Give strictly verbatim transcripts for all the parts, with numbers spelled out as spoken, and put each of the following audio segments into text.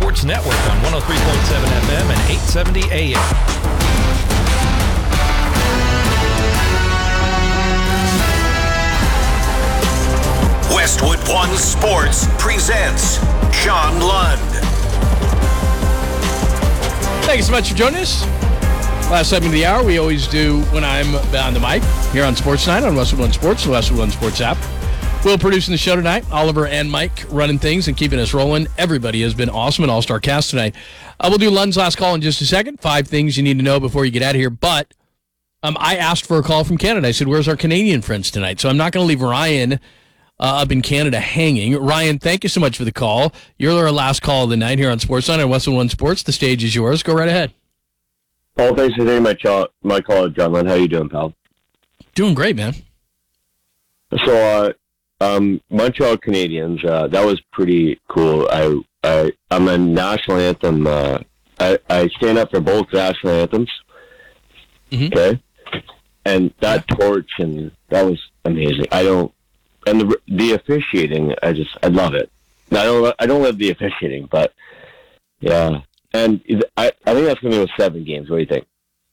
Sports Network on one oh three point seven F M and eight seventy A M. Westwood One Sports presents Sean Lund. Thank you so much for joining us. Last segment of the hour, we always do when I'm on the mic here on Sports Night on Westwood One Sports, the Westwood One Sports app. Will producing the show tonight. Oliver and Mike running things and keeping us rolling. Everybody has been awesome, an all-star cast tonight. Uh, we'll do Lund's last call in just a second. Five things you need to know before you get out of here. But um, I asked for a call from Canada. I said, where's our Canadian friends tonight? So I'm not going to leave Ryan uh, up in Canada hanging. Ryan, thank you so much for the call. You're our last call of the night here on Sports Night on Westwood One Sports. The stage is yours. Go right ahead. Paul, thanks for taking my, ch- my call, John Lund. How you doing, pal? Doing great, man. So, uh, um, Montreal Canadiens, uh, that was pretty cool. I, I, I'm a national anthem. Uh, I, I stand up for both national anthems. Mm-hmm. Okay? And that yeah. torch, and that was amazing. I don't, and the the officiating, I just, I love it. I don't, I don't love the officiating, but yeah. And I, I think that's going to go seven games. What do you think?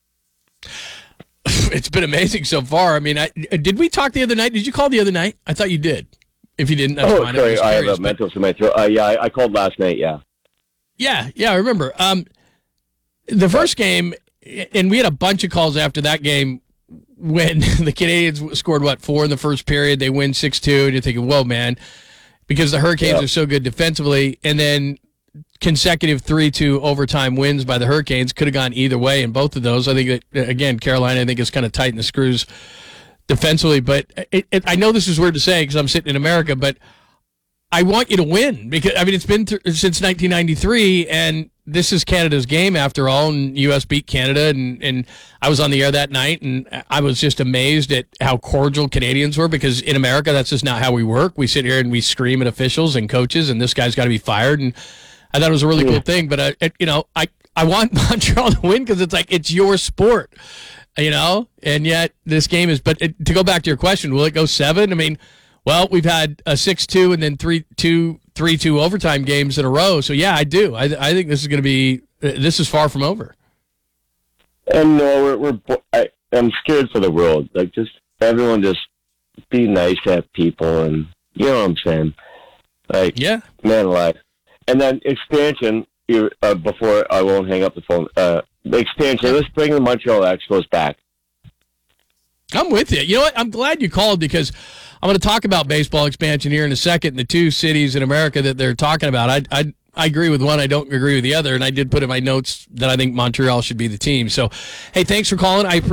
It's been amazing so far. I mean, I, did we talk the other night? Did you call the other night? I thought you did. If you didn't, that's oh, fine. sorry, I have curious, a mental in my throat. Uh, yeah, I, I called last night, yeah. Yeah, yeah, I remember. Um, the first game, and we had a bunch of calls after that game when the Canadians scored, what, four in the first period. They win six two, and you're thinking, whoa, man, because the Hurricanes yeah. are so good defensively, and then consecutive three two overtime wins by the Hurricanes could have gone either way in both of those. I think, that, again, Carolina, I think, is kind of tighten the screws defensively. But it, it, I know this is weird to say because I'm sitting in America, but I want you to win because, I mean, it's been th- since nineteen ninety-three, and this is Canada's game after all, and U S beat Canada, and, and I was on the air that night, and I was just amazed at how cordial Canadians were because in America, that's just not how we work. We sit here and we scream at officials and coaches, and this guy's got to be fired, and I thought it was a really cool thing, but, I, you know, I, I want Montreal to win because it's like it's your sport, you know, and yet this game is, but it, to go back to your question, will it go seven? I mean, well, we've had a six two and then three two, three two overtime games in a row, so yeah, I do. I, I think this is going to be, this is far from over. And no, we're, we're I, I'm scared for the world. Like, just everyone just be nice to people, and you know what I'm saying? Like, yeah, man alive. And then expansion, you, uh, before I won't hang up the phone, uh, the expansion, let's bring the Montreal Expos back. I'm with you. You know what? I'm glad you called because I'm going to talk about baseball expansion here in a second. And the two cities in America that they're talking about, I, I, I agree with one. I don't agree with the other. And I did put in my notes that I think Montreal should be the team. So, hey, thanks for calling. I appreciate